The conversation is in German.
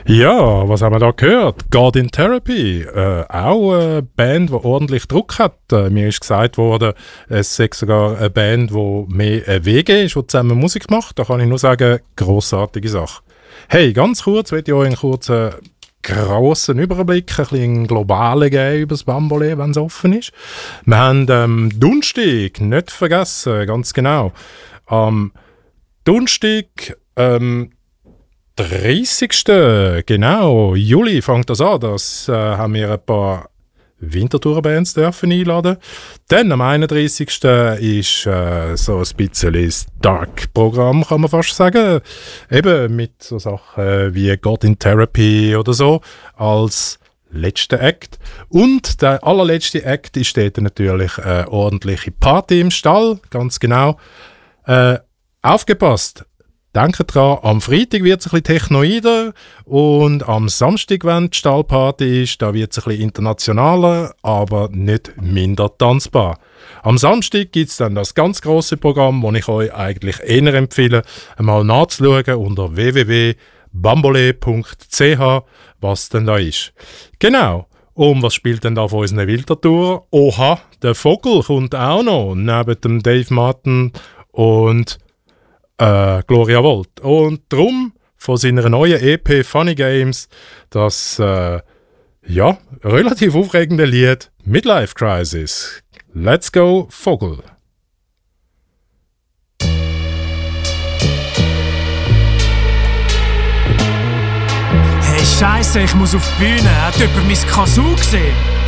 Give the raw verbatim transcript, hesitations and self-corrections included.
Ja, was haben wir da gehört? God in Therapy, äh, auch eine Band, die ordentlich Druck hat. Äh, mir ist gesagt worden, es sei sogar eine Band, die mehr eine W G ist, die zusammen Musik macht. Da kann ich nur sagen, grossartige Sache. Hey, ganz kurz, möchte ich euch einen kurzen, grossen Überblick, ein bisschen einen globalen geben über das Bambolé, wenn es offen ist. Wir haben ähm, Donnerstag, nicht vergessen, ganz genau. Am Donnerstag, ähm, dreißigsten Genau, Juli fängt das an. Das äh, haben wir ein paar Wintertour-Bands dürfen einladen. Dann am einunddreißigsten ist äh, so ein bisschen das Dark-Programm, kann man fast sagen. Eben mit so Sachen wie God in Therapy oder so als letzter Act. Und der allerletzte Act ist dort natürlich eine ordentliche Party im Stall, ganz genau. Äh, aufgepasst! Denkt dran, am Freitag wird es ein bisschen technoider und am Samstag, wenn die Stallparty ist, da wird es ein bisschen internationaler, aber nicht minder tanzbar. Am Samstag gibt es dann das ganz grosse Programm, das ich euch eigentlich eher empfehle, einmal nachzuschauen unter w w w punkt bambolé punkt c h, was denn da ist. Genau. Und was spielt denn da von unseren Wintertour? Oha, der Vogel kommt auch noch, neben dem Dave Martin und Äh, Gloria Volt. Und darum von seiner neuen E P Funny Games das äh, ja, relativ aufregende Lied Midlife Crisis. Let's go, Vogel! Hey Scheisse, ich muss auf die Bühne. Hat jemand mein Kazoo gesehen?